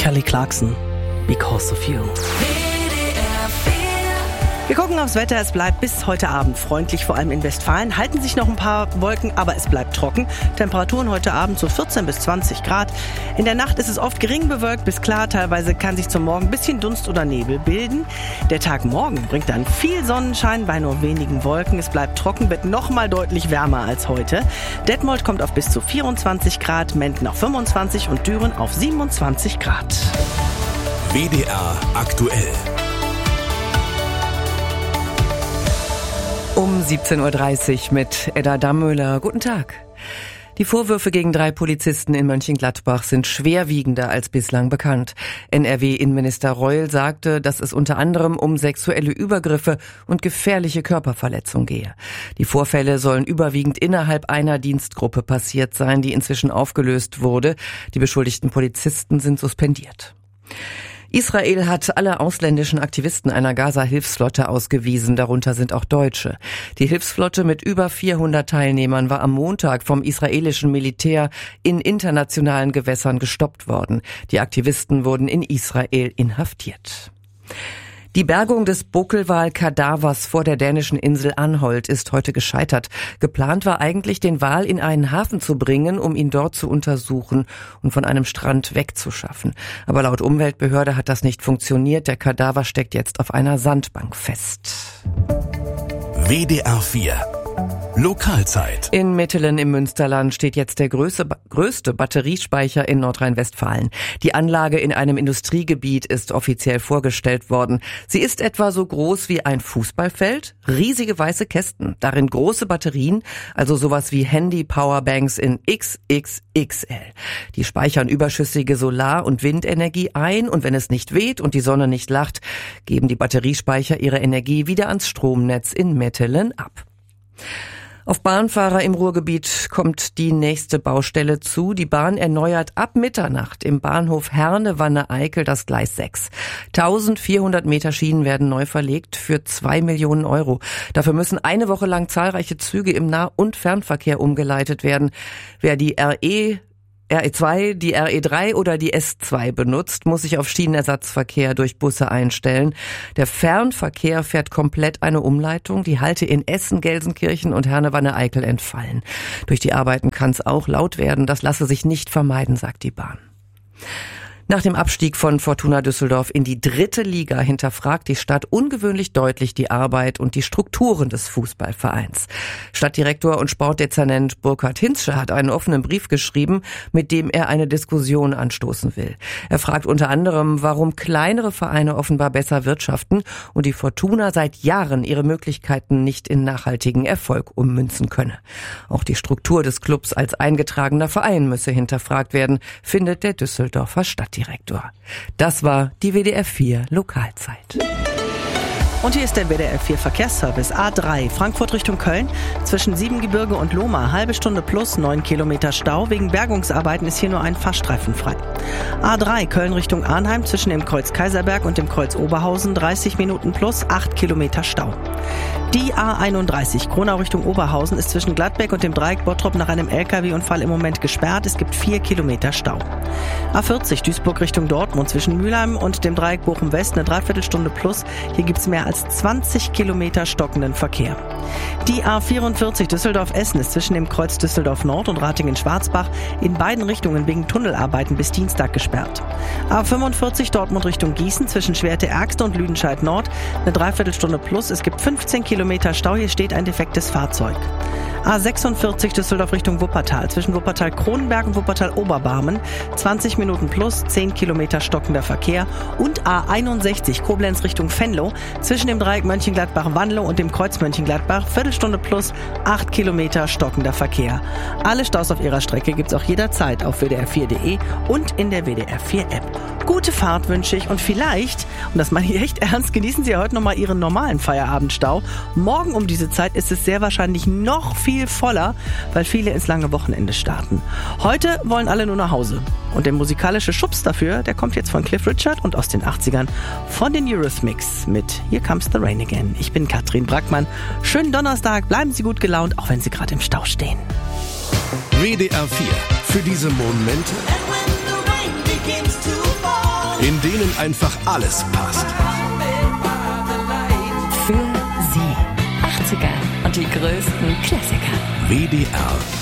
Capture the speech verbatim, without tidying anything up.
Kelly Clarkson, Because of You. Wir gucken aufs Wetter. Es bleibt bis heute Abend freundlich, vor allem in Westfalen. Halten sich noch ein paar Wolken, aber es bleibt trocken. Temperaturen heute Abend so vierzehn bis zwanzig Grad. In der Nacht ist es oft gering bewölkt bis klar. Teilweise kann sich zum Morgen ein bisschen Dunst oder Nebel bilden. Der Tag morgen bringt dann viel Sonnenschein bei nur wenigen Wolken. Es bleibt trocken, wird noch mal deutlich wärmer als heute. Detmold kommt auf bis zu vierundzwanzig Grad, Menden auf fünfundzwanzig und Düren auf siebenundzwanzig Grad. W D R aktuell. Um siebzehn Uhr dreißig mit Edda Dammöhler. Guten Tag. Die Vorwürfe gegen drei Polizisten in Mönchengladbach sind schwerwiegender als bislang bekannt. N R W-Innenminister Reul sagte, dass es unter anderem um sexuelle Übergriffe und gefährliche Körperverletzung gehe. Die Vorfälle sollen überwiegend innerhalb einer Dienstgruppe passiert sein, die inzwischen aufgelöst wurde. Die beschuldigten Polizisten sind suspendiert. Israel hat alle ausländischen Aktivisten einer Gaza-Hilfsflotte ausgewiesen, darunter sind auch Deutsche. Die Hilfsflotte mit über vierhundert Teilnehmern war am Montag vom israelischen Militär in internationalen Gewässern gestoppt worden. Die Aktivisten wurden in Israel inhaftiert. Die Bergung des Buckelwal-Kadavers vor der dänischen Insel Anholt ist heute gescheitert. Geplant war eigentlich, den Wal in einen Hafen zu bringen, um ihn dort zu untersuchen und von einem Strand wegzuschaffen. Aber laut Umweltbehörde hat das nicht funktioniert. Der Kadaver steckt jetzt auf einer Sandbank fest. W D R vier Lokalzeit. In Mettelen im Münsterland steht jetzt der größte, größte Batteriespeicher in Nordrhein-Westfalen. Die Anlage in einem Industriegebiet ist offiziell vorgestellt worden. Sie ist etwa so groß wie ein Fußballfeld, riesige weiße Kästen, darin große Batterien, also sowas wie Handy-Powerbanks in X X X L. Die speichern überschüssige Solar- und Windenergie ein und wenn es nicht weht und die Sonne nicht lacht, geben die Batteriespeicher ihre Energie wieder ans Stromnetz in Mettelen ab. Auf Bahnfahrer im Ruhrgebiet kommt die nächste Baustelle zu. Die Bahn erneuert ab Mitternacht im Bahnhof Herne-Wanne-Eickel das Gleis sechs. eintausendvierhundert Meter Schienen werden neu verlegt für zwei Millionen Euro. Dafür müssen eine Woche lang zahlreiche Züge im Nah- und Fernverkehr umgeleitet werden. Wer die R E R E zwei, die R E drei oder die S zwei benutzt, muss sich auf Schienenersatzverkehr durch Busse einstellen. Der Fernverkehr fährt komplett eine Umleitung. Die Halte in Essen, Gelsenkirchen und Herne-Wanne-Eickel entfallen. Durch die Arbeiten kann es auch laut werden. Das lasse sich nicht vermeiden, sagt die Bahn. Nach dem Abstieg von Fortuna Düsseldorf in die dritte Liga hinterfragt die Stadt ungewöhnlich deutlich die Arbeit und die Strukturen des Fußballvereins. Stadtdirektor und Sportdezernent Burkhard Hinzsche hat einen offenen Brief geschrieben, mit dem er eine Diskussion anstoßen will. Er fragt unter anderem, warum kleinere Vereine offenbar besser wirtschaften und die Fortuna seit Jahren ihre Möglichkeiten nicht in nachhaltigen Erfolg ummünzen könne. Auch die Struktur des Clubs als eingetragener Verein müsse hinterfragt werden, findet der Düsseldorfer Stadtdirektor. Direktor. Das war die W D R vier Lokalzeit. Und hier ist der W D R vier Verkehrsservice. A drei, Frankfurt Richtung Köln. Zwischen Siebengebirge und Lohmar, halbe Stunde plus, neun Kilometer Stau. Wegen Bergungsarbeiten ist hier nur ein Fahrstreifen frei. A drei, Köln Richtung Arnheim, zwischen dem Kreuz Kaiserberg und dem Kreuz Oberhausen, dreißig Minuten plus, acht Kilometer Stau. Die A einunddreißig, Kronau Richtung Oberhausen, ist zwischen Gladbeck und dem Dreieck Bottrop nach einem L K W-Unfall im Moment gesperrt. Es gibt vier Kilometer Stau. A vierzig, Duisburg Richtung Dortmund, zwischen Mülheim und dem Dreieck Bochum West, eine Dreiviertelstunde plus. Hier gibt es mehr als zwanzig Kilometer stockenden Verkehr. Die A vierundvierzig, Düsseldorf-Essen, ist zwischen dem Kreuz Düsseldorf Nord und Ratingen-Schwarzbach in beiden Richtungen wegen Tunnelarbeiten bis Dienstag gesperrt. A fünfundvierzig, Dortmund Richtung Gießen, zwischen Schwerte-Ergste und Lüdenscheid Nord, eine Dreiviertelstunde plus. Es gibt fünfzehn Kilometer Stau, hier steht ein defektes Fahrzeug. A sechsundvierzig, Düsseldorf Richtung Wuppertal, zwischen Wuppertal-Kronenberg und Wuppertal-Oberbarmen, zwanzig Minuten plus, zehn Kilometer stockender Verkehr. Und A einundsechzig, Koblenz Richtung Venlo, zwischen dem Dreieck Mönchengladbach-Wanlo und dem Kreuz Mönchengladbach, Viertelstunde plus, acht Kilometer stockender Verkehr. Alle Staus auf ihrer Strecke gibt's auch jederzeit auf W D R vier Punkt de und in der W D R vier App. Gute Fahrt wünsche ich und vielleicht, und das meine ich echt ernst, genießen Sie heute nochmal Ihren normalen Feierabendstau. Morgen um diese Zeit ist es sehr wahrscheinlich noch viel voller, weil viele ins lange Wochenende starten. Heute wollen alle nur nach Hause. Und der musikalische Schubs dafür, der kommt jetzt von Cliff Richard und aus den achtzigern von den Eurythmics mit Here Comes the Rain Again. Ich bin Katrin Brackmann. Schönen Donnerstag, bleiben Sie gut gelaunt, auch wenn Sie gerade im Stau stehen. W D R vier. Für diese Momente And when the rain begins to fall. in denen einfach alles passt. Für Sie. achtziger und die größten Klassiker. W D R